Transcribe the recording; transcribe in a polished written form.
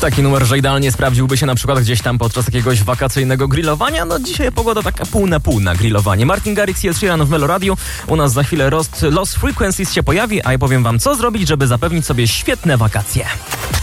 Taki numer, że idealnie sprawdziłby się na przykład gdzieś tam podczas jakiegoś wakacyjnego grillowania. No dzisiaj pogoda taka pół na pół na grillowanie. Martin Garrix i Ed Sheeran w Meloradiu. U nas za chwilę Lost Frequencies się pojawi, a ja powiem wam, co zrobić, żeby zapewnić sobie świetne wakacje.